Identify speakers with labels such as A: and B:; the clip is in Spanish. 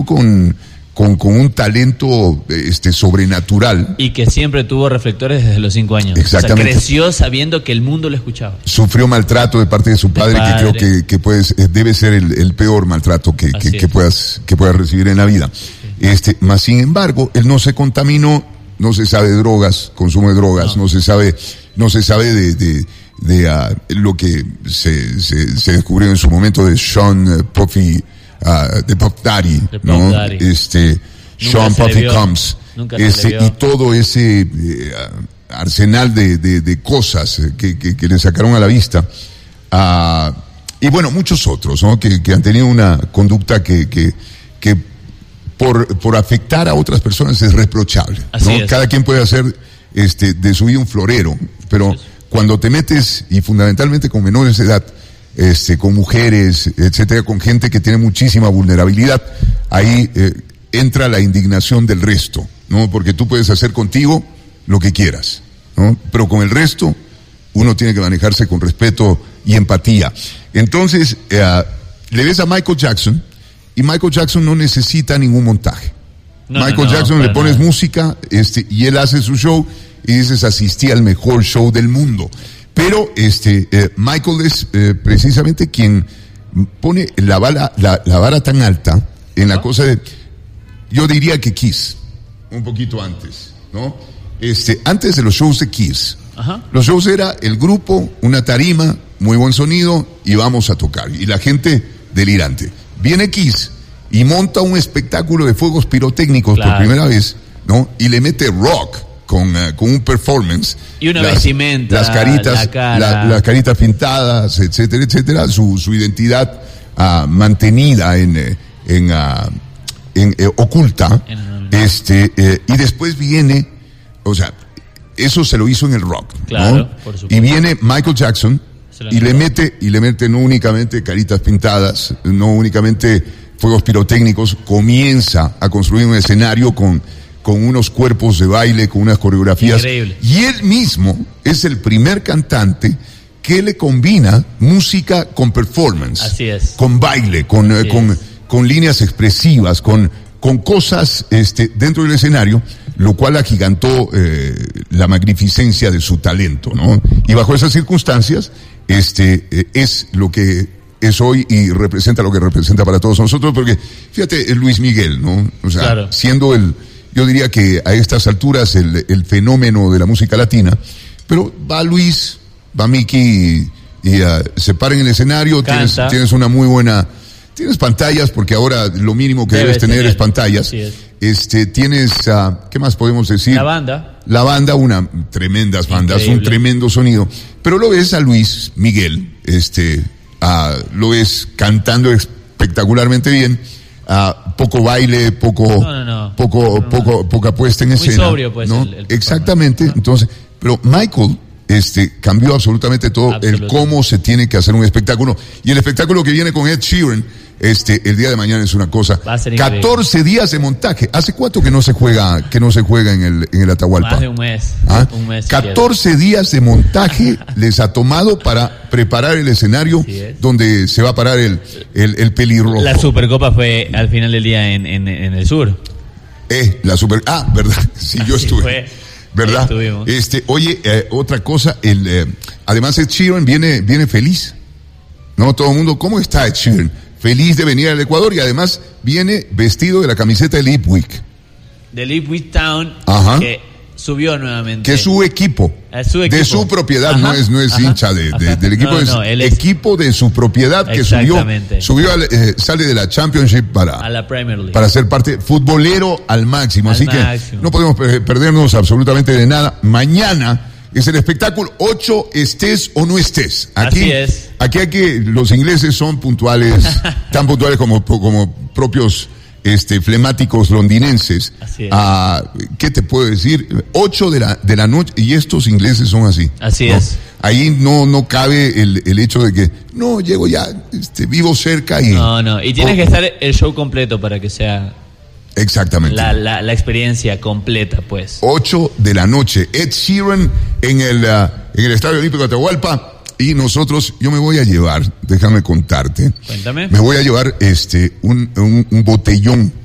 A: con un talento sobrenatural.
B: Y que siempre tuvo reflectores desde los 5 años.
A: Exactamente.
B: O sea, creció sabiendo que el mundo lo escuchaba.
A: Sufrió maltrato de parte de su padre, que creo que debe ser el peor maltrato que puedas recibir en la vida. Sí. Más sin embargo, él no se contaminó, no se sabe de drogas, consumo de drogas, no se sabe de lo que se descubrió en su momento de Sean Puffy, de Puff Daddy, ¿no? Sean Puffy Combs, y todo ese arsenal de cosas que le sacaron a la vista, y bueno, muchos otros, ¿no? que han tenido una conducta que por afectar a otras personas es reprochable, ¿no? Cada quien puede hacer de su vida un florero, pero cuando te metes, y fundamentalmente con menores de edad, con mujeres, etcétera, con gente que tiene muchísima vulnerabilidad, ahí entra la indignación del resto, ¿no? Porque tú puedes hacer contigo lo que quieras, ¿no? Pero con el resto uno tiene que manejarse con respeto y empatía. Entonces, le ves a Michael Jackson, y Michael Jackson no necesita ningún montaje. Michael Jackson le pones música, y él hace su show, y dices, asistí al mejor show del mundo. Pero Michael es precisamente quien pone la vara tan alta en la cosa de, yo diría que Kiss, un poquito antes, ¿no? Antes de los shows de Kiss, los shows era el grupo, una tarima, muy buen sonido, y vamos a tocar, y la gente delirante. Viene Kiss y monta un espectáculo de fuegos pirotécnicos por primera vez, ¿no? Y le mete rock con un performance.
B: Y una vestimenta,
A: las caritas, las caritas pintadas, etcétera, etcétera, su identidad mantenida en oculta, y después viene, o sea, eso se lo hizo en el rock,
B: claro,
A: ¿no?
B: por supuesto.
A: Y viene Michael Jackson y le mete no únicamente caritas pintadas, no únicamente fuegos pirotécnicos, comienza a construir un escenario con unos cuerpos de baile, con unas coreografías.
B: Increíble.
A: Y él mismo es el primer cantante que le combina música con performance.
B: Así es.
A: Con baile, con líneas expresivas, con cosas dentro del escenario, lo cual agigantó la magnificencia de su talento, ¿no? Y bajo esas circunstancias, es lo que es hoy y representa lo que representa para todos nosotros, porque fíjate, Luis Miguel, ¿no? O sea, claro, siendo yo diría que a estas alturas el fenómeno de la música latina, pero va Luis, va Mickey y se para en el escenario, tienes una muy buena, tienes pantallas, porque ahora lo mínimo que debes tener es pantallas. Tienes, ¿qué más podemos decir? La banda, tremendas bandas, increíble, un tremendo sonido, pero lo ves a Luis Miguel, lo ves cantando espectacularmente bien. Poco baile, poca puesta en escena. Muy sobrio, pues, ¿no? Exactamente. Entonces, pero Michael cambió absolutamente todo, el cómo se tiene que hacer un espectáculo. Y el espectáculo que viene con Ed Sheeran, el día de mañana es una cosa. 14 días de montaje. ¿Hace cuánto que no se juega en el Atahualpa?
B: Más de un mes. Un mes
A: 14 días de montaje les ha tomado para preparar el escenario donde se va a parar el pelirrojo.
B: La Supercopa fue al final del día en el sur.
A: ¿Verdad? Sí, yo estuve.
B: Fue.
A: ¿Verdad? Oye, otra cosa, además Ed Sheeran viene feliz. No, todo el mundo, ¿cómo está Ed Sheeran? Feliz de venir al Ecuador, y además viene vestido de la camiseta del Ipswich.
B: Del Ipswich Town, que subió nuevamente.
A: Que es su equipo. De su propiedad, no es hincha del equipo, equipo de su propiedad, que subió sale de la Championship
B: a la Premier League.
A: Para ser parte futbolero al máximo. Así que no podemos perdernos absolutamente de nada. Mañana es el espectáculo, 8 estés o no estés. Aquí hay que, los ingleses son puntuales, tan puntuales como propios flemáticos londinenses. ¿Qué te puedo decir? 8 de la noche, y estos ingleses son así.
B: Así es.
A: Ahí no cabe el hecho de que, no, llego ya, vivo cerca y...
B: No, y tienes que estar el show completo para que sea...
A: Exactamente.
B: La experiencia completa, pues.
A: 8 de la noche. Ed Sheeran en el Estadio Olímpico de Atahualpa. Y yo me voy a llevar, déjame contarte.
B: Cuéntame.
A: Me voy a llevar un botellón